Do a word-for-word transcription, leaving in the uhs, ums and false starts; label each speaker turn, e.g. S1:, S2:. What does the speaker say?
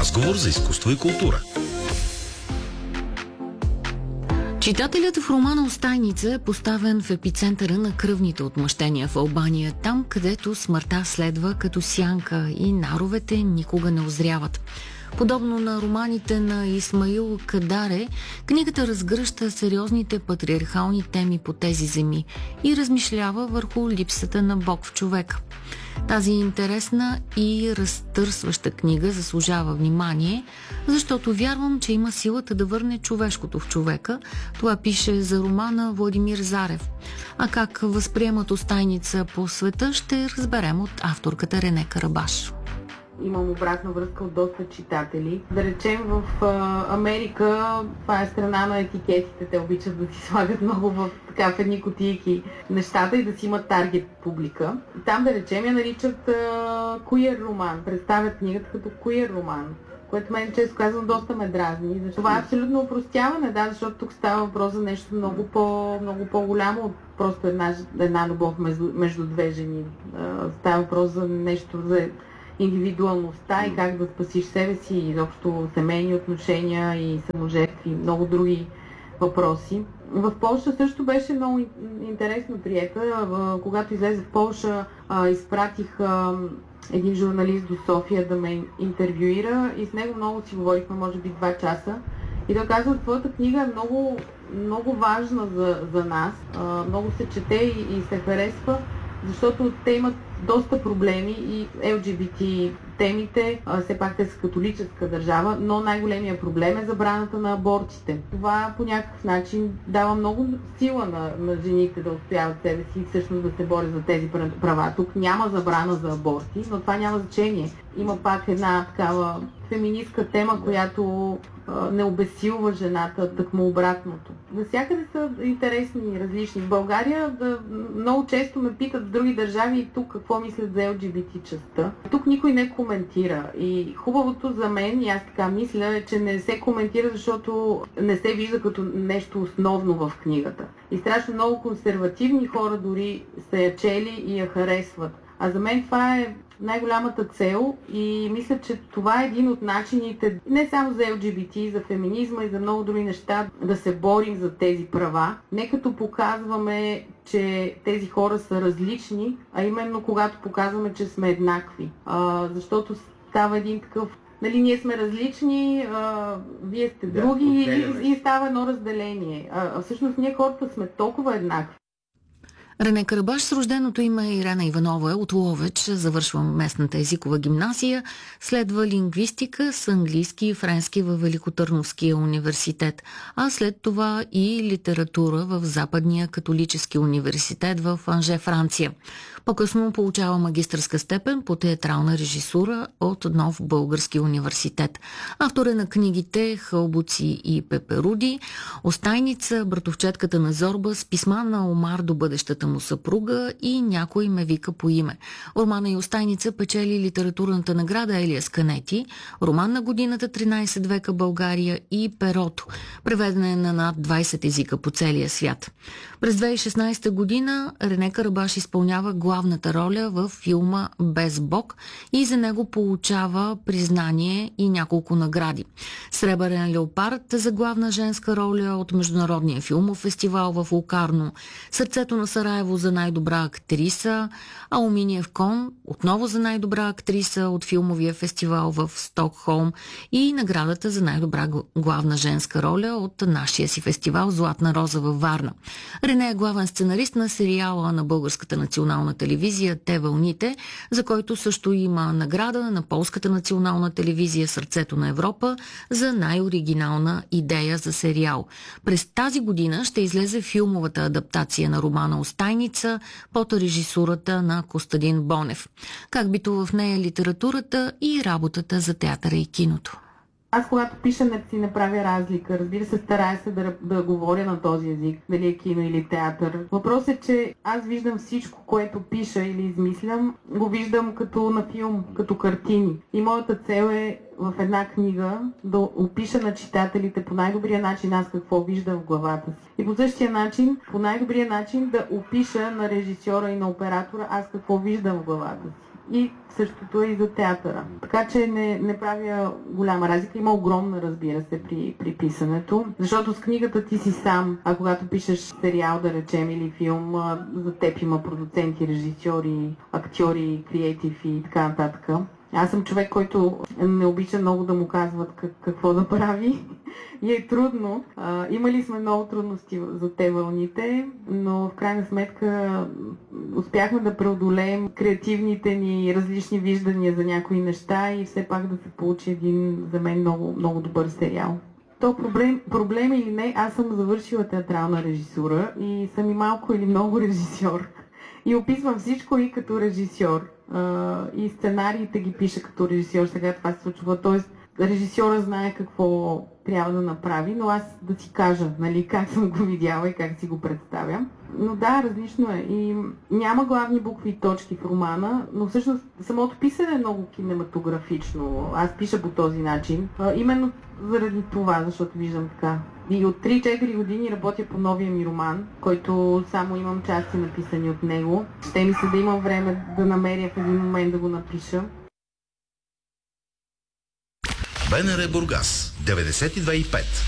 S1: Разговор за изкуство и култура.
S2: Читателят в романа "Остайница" е поставен в епицентъра на кръвните отмъщения в Албания, там където смъртта следва като сянка и наровете никога не озряват. Подобно на романите на Исмаил Кадаре, книгата разгръща сериозните патриархални теми по тези земи и размишлява върху липсата на Бог в човека. Тази интересна и разтърсваща книга заслужава внимание, защото вярвам, че има силата да върне човешкото в човека. Това пише за романа Владимир Зарев. А как възприемат "Остайница" по света, ще разберем от авторката Рене Карабаш.
S3: Имам обратна връзка от доста читатели. Да речем, в а, Америка, това е страна на етикетите, те обичат да си слагат много в, така, в едни кутийки нещата и да си имат таргет публика. Там, да речем, я наричат а, queer роман, представят книгата като queer роман, което мен, често казвам, доста ме дразни. Защо? Това е абсолютно упростяване, да, защото тук става въпрос за нещо много, по, много по-голямо от просто една, една любов между, между две жени. А, става въпрос за нещо, за индивидуалността и как да спасиш себе си, и изобщо семейни отношения и саможертви, много други въпроси. В Полша също беше много интересно приета. Когато излезе в Полша, изпратих един журналист до София да ме интервюира и с него много си говорихме, може би два часа. И той казва, твоята книга е много, много важна за, за нас, много се чете и, и се харесва, защото те имат доста проблеми и Ел Джи Би Ти темите, все пак те са католическа държава, но най-големия проблем е забраната на абортите. Това по някакъв начин дава много сила на, на жените да отстояват себе си и всъщност да се борят за тези права. Тук няма забрана за аборти, но това няма значение. Има пак една такава феминистка тема, която а, не обесилва жената, тъкмо обратното. Навсякъде са интересни и различни. В България да, много често ме питат в други държави и тук какво мислят за Ел Джи Би Ти частта. Тук никой не коментира. И хубавото за мен, и аз така мисля, е, че не се коментира, защото не се вижда като нещо основно в книгата. И страшно много консервативни хора дори са я чели и я харесват. А за мен това е най-голямата цел и мисля, че това е един от начините не само за Ел Джи Би Ти, за феминизма и за много други неща да се борим за тези права. Не като показваме, че тези хора са различни, а именно когато показваме, че сме еднакви. А, защото става един такъв, нали, ние сме различни, а, вие сте други, да, и, и става едно разделение. А, а всъщност ние хората сме толкова еднакви.
S2: Рене Карабаш с рожденото име Ирена Иванова от Ловеч завършва местната езикова гимназия, следва лингвистика с английски и френски във Великотърновския университет, а след това и литература в Западния католически университет в Анже, Франция. По-късно получава магистърска степен по театрална режисура от Нов български университет. Автор е на книгите "Хълбоци и пеперуди", "Остайница", "Братовчетката на Зорба", с писма на Омар до бъдещата му съпруга и "Някой ме вика по име". Романа и "Остайница" печели литературната награда Елиас Канети, роман на годината тринайсет века България и "Перото", преведена е на над двайсет езика по целия свят. През две хиляди и шестнайсета година Рене Карабаш изпълнява главната роля в филма "Без Бог" и за него получава признание и няколко награди. Сребърен леопард за главна женска роля от Международния филмов фестивал в Локарно, "Сърцето на Сараево" за най-добра актриса, "Алуминиев кон" отново за най-добра актриса от филмовия фестивал в Стокхолм и наградата за най-добра главна женска роля от нашия си фестивал "Златна роза" във Варна. Рене е главен сценарист на сериала на Българската национална телевизия "Те вълните", за който също има награда на Полската национална телевизия "Сърцето на Европа" за най-оригинална идея за сериал. През тази година ще излезе филмовата адаптация на романа "Остайница" под режисурата на Костадин Бонев. Как битува в нея литературата и работата за театъра и киното?
S3: Аз, когато пиша, не си не правя разлика. Разбира се, старая се да, да говоря на този език, дали е кино или театър. Въпросът е, че аз виждам всичко, което пиша или измислям, го виждам като на филм, като картини. И моята цел е в една книга да опиша на читателите по най-добрия начин аз какво виждам в главата си. И по същия начин, по най-добрия начин да опиша на режисьора и на оператора аз какво виждам в главата си. И същото е и за театъра. Така че не, не правя голяма разлика. Има огромна, разбира се, при, при писането. Защото с книгата ти си сам, а когато пишеш сериал, да речем, или филм, за теб има продуценти, режисьори, актьори, креатив и така нататък. Аз съм човек, който не обича много да му казват как, какво да прави и е трудно. А, имали сме много трудности за те вълните, но в крайна сметка успяхме да преодолеем креативните ни различни виждания за някои неща и все пак да се получи един за мен много, много добър сериал. То проблем, проблем или не, аз съм завършила театрална режисура и съм и малко или много режисьор. И описвам всичко и като режисьор. Uh, и сценариите ги пиша като режисьор. Сега това се случва. Тоест, режисьора знае какво трябва да направи, но аз да си кажа, нали, как съм го видяла и как си го представям. Но да, различно е. И няма главни букви и точки в романа, но всъщност самото писане е много кинематографично. Аз пиша по този начин. Uh, именно заради това, защото виждам така. И от три-четири години работя по новия ми роман, който само имам части написани от него. Ще ми се да имам време да намеря в един момент да го напиша.
S1: БНР Бургас деветдесет и две и пет